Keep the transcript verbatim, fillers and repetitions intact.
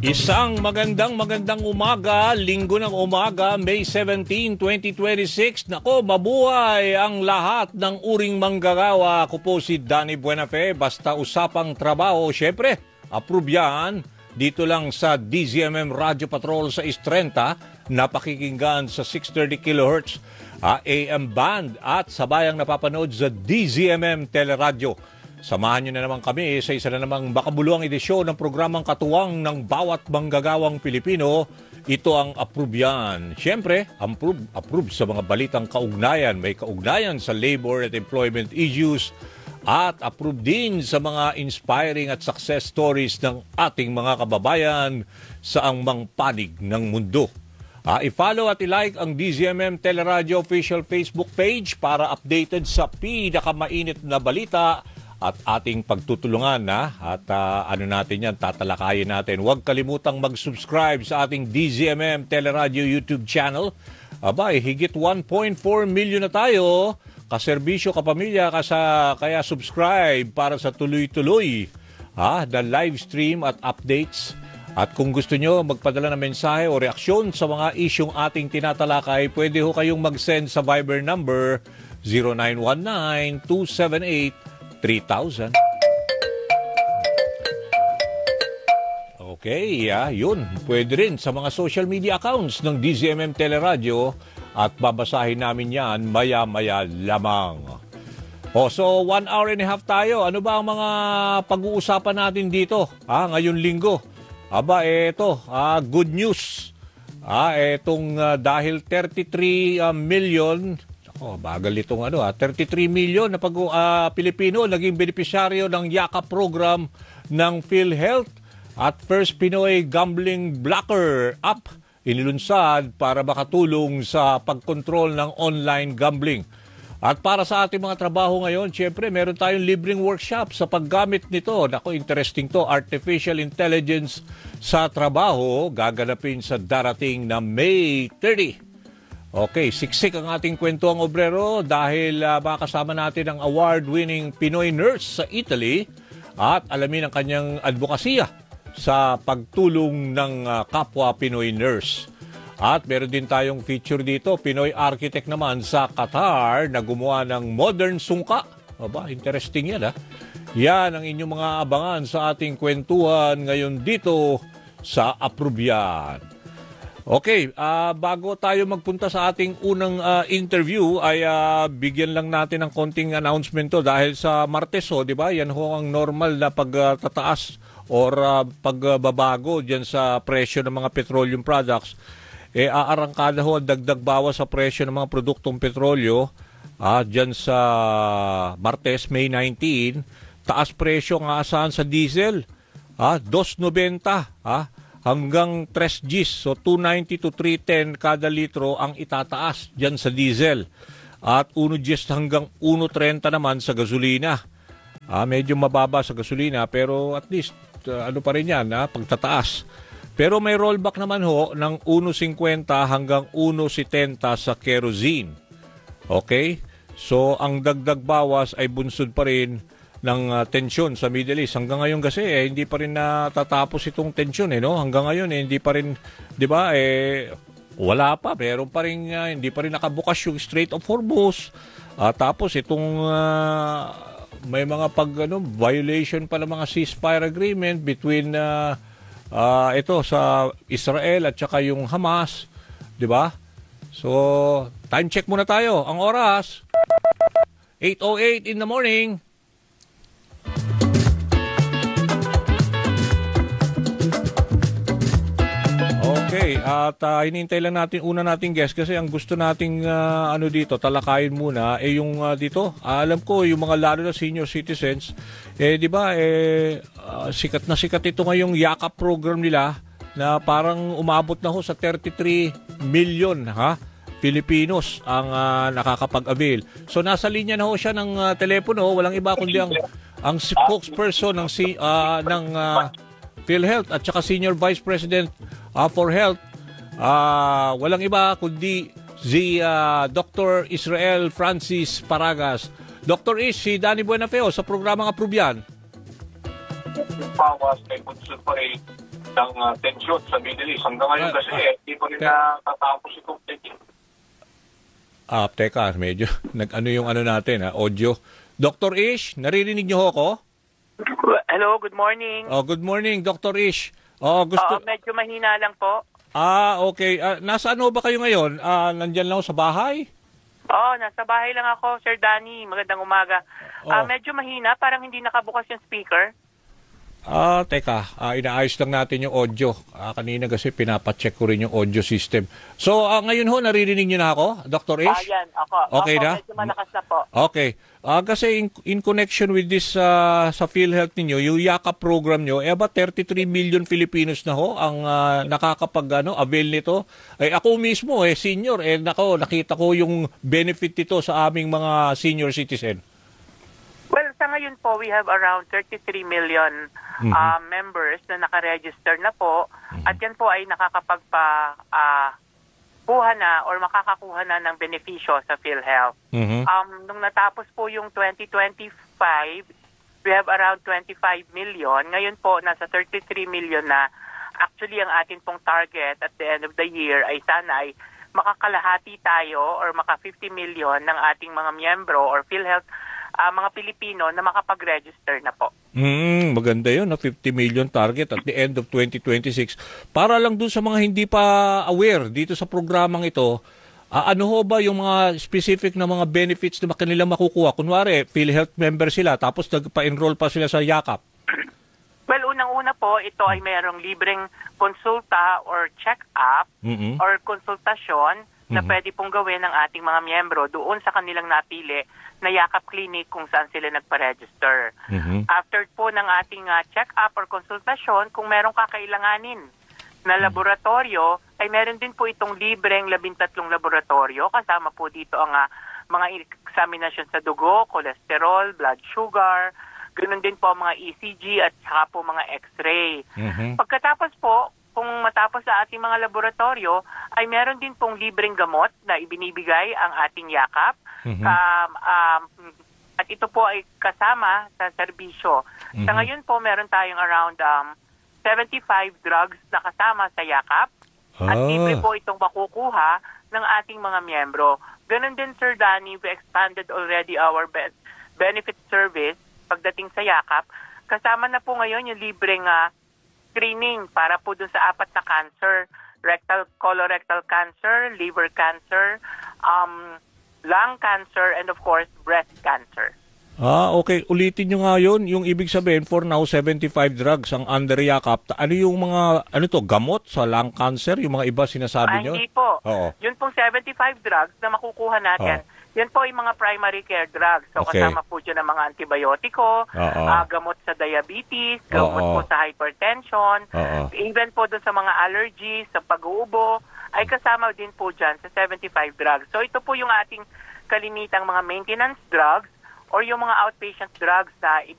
Isang magandang magandang umaga, linggo ng umaga, May seventeenth, twenty twenty-six. Nako, mabuhay ang lahat ng uring manggagawa. Ako po si Danny Buenafe, basta usapang trabaho. Siyempre, approve yan. Dito lang sa D Z M M Radio Patrol sa six thirty, napakikinggan sa six thirty kilohertz A M band at sabayang napapanood sa D Z M M Teleradyo. Samahan nyo na naman kami sa isa na namang makabuluhang edisyon ng programang katuwang ng bawat manggagawang Pilipino. Ito ang Approve Yan. Siyempre, approve, approve sa mga balitang kaugnayan. May kaugnayan sa labor at employment issues at approve din sa mga inspiring at success stories ng ating mga kababayan sa angmang panig ng mundo. Uh, I-follow at i-like ang D Z M M Teleradyo official Facebook page para updated sa pinakamainit na balita at ating pagtutulungan na at uh, ano natin yan, tatalakayin natin. Huwag kalimutang mag-subscribe sa ating D Z M M Teleradyo YouTube channel. Abay, higit one point four million na tayo. Kaserbisyo, kapamilya, kasa, kaya subscribe para sa tuloy-tuloy ha, na live stream at updates. At kung gusto nyo magpadala ng mensahe o reaksyon sa mga isyong ating tinatalakay, pwede ho kayong mag-send sa Viber number zero nine one nine, two seven eight, three thousand. Okay, yeah, yun. Pwede rin sa mga social media accounts ng D Z M M Teleradyo at babasahin namin yan maya-maya lamang. O, so one hour and a half tayo. Ano ba ang mga pag-uusapan natin dito? Ah, ngayon linggo. Aba, eto, ah, good news. Ah, etong uh, dahil thirty-three uh, million, oh, bagal itong ano, ah, thirty-three million na pag uh, Pilipino naging benepisyaryo ng YAKAP program ng PhilHealth at First Pinoy Gambling Blocker app inilunsad para makatulong sa pagkontrol ng online gambling. At para sa ating mga trabaho ngayon, siyempre, meron tayong libreng workshop sa paggamit nito. Naku, interesting to. Artificial Intelligence sa trabaho, gaganapin sa darating na May thirtieth. Okay, siksik ang ating kwentuang obrero dahil uh, makasama natin ang award-winning Pinoy nurse sa Italy at alamin ang kanyang advokasya sa pagtulong ng uh, kapwa Pinoy nurse. At meron din tayong feature dito, Pinoy architect naman sa Qatar na gumawa ng modern sungka. Aba, interesting yan ha. Yan ang inyong mga abangan sa ating kwentuhan ngayon dito sa Approve Yan. Okay, uh, bago tayo magpunta sa ating unang uh, interview ay uh, bigyan lang natin ng konting announcement to dahil sa Martes ho, di ba? Yan ho ang normal na pagtataas or uh, pagbabago dyan sa presyo ng mga petroleum products. Eh, aarangkada ho ang dagdag bawas sa presyo ng mga produktong petrolyo ah, dyan sa Martes, May nineteenth. Taas presyo ang aasahan sa diesel. Ah, two ninety ah, hanggang three Gs. So, two ninety to three ten kada litro ang itataas dyan sa diesel. At one Gs hanggang one thirty naman sa gasolina. Ah, medyo mababa sa gasolina pero at least uh, ano pa rin yan, ah, pagtataas. Pero may rollback naman ho ng one fifty hanggang one seventy sa kerosene. Okay? So, ang dagdag bawas ay bunsod pa rin ng uh, tensyon sa Middle East. Hanggang ngayon kasi, eh, hindi pa rin natatapos itong tensyon, eh, no? Hanggang ngayon, eh, hindi pa rin, di ba, eh, wala pa. Meron pa rin, uh, hindi pa rin nakabukas yung Strait of Hormuz. Uh, tapos, itong, uh, may mga pag, ano, violation pa ng mga ceasefire agreement between, uh, Uh, ito sa Israel at saka yung Hamas, di ba? So, time check muna tayo. Ang oras, eight oh eight in the morning. Okay, at uh, hinihintay lang natin una nating guest kasi ang gusto nating uh, ano dito, talakayin muna eh yung uh, dito. Uh, alam ko yung mga lalo na senior citizens, eh di ba eh uh, sikat na sikat ito ngayong YAKAP program nila na parang umabot na ho sa thirty-three million ha Filipinos ang uh, nakakapag-avail. So nasa linya na ho siya ng uh, telepono, walang iba kundi ang ang spokesperson ng si uh, ng uh, PhilHealth at saka Senior Vice President uh, for Health. Uh, walang iba kundi si uh, Doctor Israel Francis Paragas. Doctor Ish, si Danny Buenafeo sa programang Approve Yan. Bawas kay Bunso pa rin ng uh, tensyon sa Middle East. Hanggang ngayon Ah, kasi ah, eh, hindi pa rin te- natatapos itong tension. Ah, teka, medyo nag-ano yung ano natin, ha, audio. Doctor Ish, naririnig niyo ho ako? Hello, good morning. Oh, good morning, Doctor Ish. Oh, gusto... Oo, medyo mahina lang po. Ah, okay. Ah, nasa ano ba kayo ngayon? Ah, nandyan lang ako sa bahay? Oo, nasa bahay lang ako, Sir Danny. Magandang umaga. Oh. Ah, medyo mahina, parang hindi nakabukas yung speaker. Ah, teka, ah, inaayos lang natin yung audio. Ah, kanina kasi pinapacheck ko rin yung audio system. So, ah, ngayon ho, naririnig niyo na ako, Doctor Ah, Ish? yan, ako. Okay ako, na? medyo malakas na po. Okay. Ah, kasi in, in connection with this ah, sa PhilHealth ninyo, yung YAKA program nyo, eh about thirty-three million Filipinos na ho ang ah, nakakapag ano, avail nito. Eh, ako mismo, eh, senior, eh, nako, nakita ko yung benefit nito sa aming mga senior citizen. Well, sa ngayon po, we have around thirty-three million Mhm. ah, members na nakaregister na po. At yan po ay nakakapagpa... ah, kuha na or makakakuha na ng benepisyo sa PhilHealth. Mhm. Um, nung natapos po yung twenty twenty-five, we have around twenty-five million. Ngayon po, nasa thirty-three million na. Actually, ang atin pong target at the end of the year ay sana ay makakalahati tayo or maka fifty million ng ating mga miyembro or PhilHealth, ah, mga Pilipino na makapag-register na po. Mm, maganda yun, na fifty million target at the end of twenty twenty-six. Para lang dun sa mga hindi pa aware dito sa programang ito, ah, ano ho ba yung mga specific na mga benefits na kanila makukuha? Kunwari, PhilHealth member sila, tapos nagpa-enroll pa sila sa YAKAP. Well, unang-una po, ito ay mayroong libreng konsulta or check-up Mhm. or konsultasyon na Mhm. pwede pong gawin ng ating mga miyembro doon sa kanilang napili na Yakap Clinic kung saan sila nagpa-register. Mhm. After po ng ating uh, check-up or konsultasyon, kung merong kakailanganin na laboratorio, ay meron din po itong libreng labintatlong laboratorio. Kasama po dito ang uh, mga examination sa dugo, cholesterol, blood sugar, ganun din po ang mga E C G at saka po mga X-ray. Mhm. Pagkatapos po, kung matapos sa ating mga laboratorio, ay meron din pong libreng gamot na ibinibigay ang ating yakap. Mhm. Um, um, at ito po ay kasama sa serbisyo. Sa Mhm. ngayon po, meron tayong around um, seventy-five drugs na kasama sa yakap. At Ah. libre po itong makukuha ng ating mga miyembro. Ganun din, Sir Danny, we expanded already our be- benefit service pagdating sa yakap. Kasama na po ngayon yung libreng uh, screening para po dun sa apat na cancer, rectal, colorectal cancer, liver cancer, um, lung cancer, and of course, breast cancer. Ah, okay. Ulitin nyo nga yun. Yung ibig sabihin, for now, seventy-five drugs ang under YAKAP. Ano yung mga, ano to, gamot sa lung cancer? Yung mga iba Ah, sinasabi nyo? hindi po. Oo. Yun pong seventy-five drugs na makukuha natin. Yan po ay mga primary care drugs. So Okay. kasama po dyan ang mga antibiotiko, Oo. ah, gamot sa diabetes, gamot Oo. po sa hypertension, Oo. even po dun sa mga allergies, sa pag-uubo, ay kasama din po dyan sa seventy-five drugs. So ito po yung ating kalimitang mga maintenance drugs or yung mga outpatient drugs na